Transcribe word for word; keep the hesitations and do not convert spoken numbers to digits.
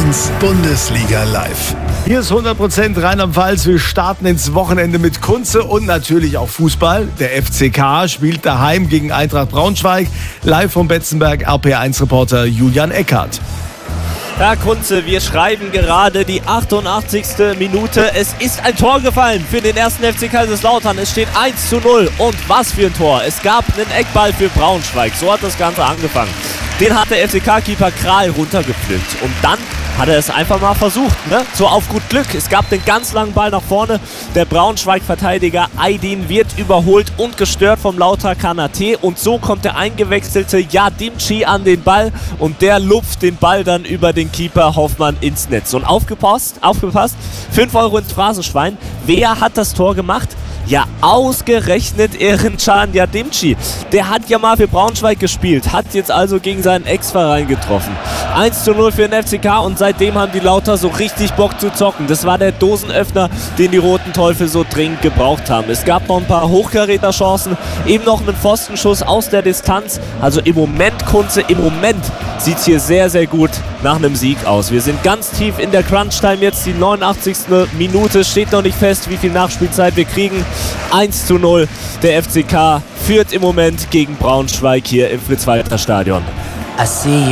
eins Bundesliga live. Hier ist hundert Prozent Rheinland-Pfalz. Wir starten ins Wochenende mit Kunze und natürlich auch Fußball. Der F C K spielt daheim gegen Eintracht Braunschweig. Live vom Betzenberg, R P eins Reporter Julian Eckhardt. Herr Kunze, wir schreiben gerade die achtundachtzigste Minute. Es ist ein Tor gefallen für den ersten F C Kaiserslautern. Es steht eins zu null. Und was für ein Tor. Es gab einen Eckball für Braunschweig. So hat das Ganze angefangen. Den hat der F C K-Keeper Kral runtergepflückt. Und dann hat er es einfach mal versucht, ne? So auf gut Glück. Es gab den ganz langen Ball nach vorne. Der Braunschweig-Verteidiger Aydin wird überholt und gestört vom Lauter Kanate. Und so kommt der eingewechselte Yadimchi an den Ball. Und der lupft den Ball dann über den Keeper Hoffmann ins Netz. Und aufgepasst, aufgepasst, fünf Euro ins Phrasenschwein. Wer hat das Tor gemacht? Ja, ausgerechnet Erencan Yadimchi. Der hat ja mal für Braunschweig gespielt, hat jetzt also gegen seinen Ex-Verein getroffen. eins zu null für den F C K und seitdem haben die Lauter so richtig Bock zu zocken. Das war der Dosenöffner, den die Roten Teufel so dringend gebraucht haben. Es gab noch ein paar Hochkaräter-Chancen, eben noch einen Pfostenschuss aus der Distanz. Also im Moment, Kunze, im Moment sieht es hier sehr, sehr gut nach einem Sieg aus. Wir sind ganz tief in der Crunch-Time jetzt, die neunundachtzigste Minute, steht noch nicht fest, wie viel Nachspielzeit wir kriegen. eins zu null, der F C K führt im Moment gegen Braunschweig hier im Fritz-Walter-Stadion. I see